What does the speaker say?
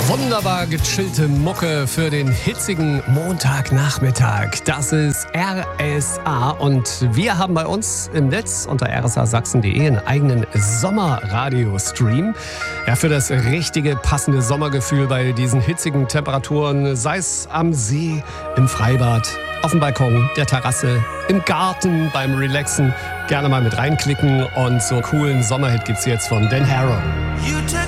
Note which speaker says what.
Speaker 1: Wunderbar gechillte Mucke für den hitzigen Montagnachmittag. Das ist RSA und wir haben bei uns im Netz unter rsasachsen.de einen eigenen Sommerradio-Stream. Ja, für das richtige, passende Sommergefühl bei diesen hitzigen Temperaturen, sei es am See, im Freibad, auf dem Balkon, der Terrasse, im Garten, beim Relaxen. Gerne mal mit reinklicken und so coolen Sommerhit gibt's jetzt von Dan Harrow.